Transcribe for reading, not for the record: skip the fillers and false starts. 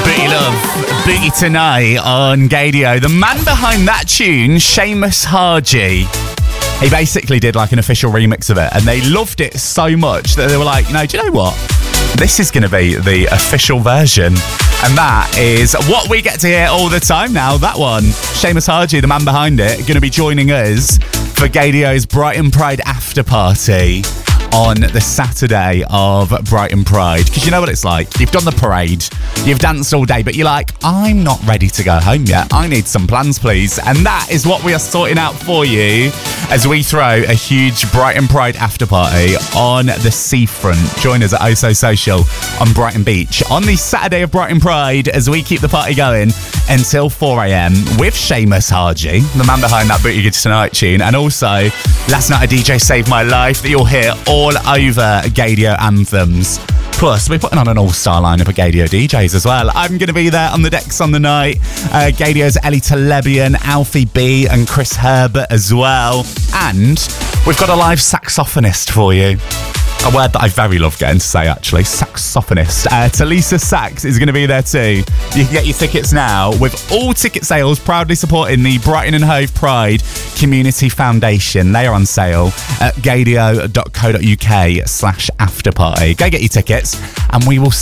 Booty Tonight on Gadio. The man behind that tune, Seamus Haji, he basically did like an official remix of it, and they loved it so much that they were like, do you know what? This is going to be the official version. And that is what we get to hear all the time now, that one. Seamus Haji, the man behind it, going to be joining us for Gadio's Brighton Pride after party on the Saturday of Brighton Pride. Because you know what it's like. You've done the parade, you've danced all day, but you're like, I'm not ready to go home yet. I need some plans, please. And that is what we are sorting out for you as we throw a huge Brighton Pride after party on the seafront. Join us at Oso Social on Brighton Beach on the Saturday of Brighton Pride as we keep the party going until 4 a.m. with Seamus Haji, the man behind that Booty Tonight tune. And also, last night a DJ saved my life that you'll hear all over Gadio anthems. Plus, we're putting on an all-star lineup of Gadio DJs as well. I'm going to be there on the decks on the night. Gadio's Ellie Telebian, Alfie B and Chris Herbert as well. And we've got a live saxophonist for you. A word that I very love getting to say, actually. Saxophonist. Talisa Sax is going to be there too. You can get your tickets now with all ticket sales proudly supporting the Brighton and Hove Pride Community Foundation. They are on sale at gadio.co.uk/afterparty. Go get your tickets and we will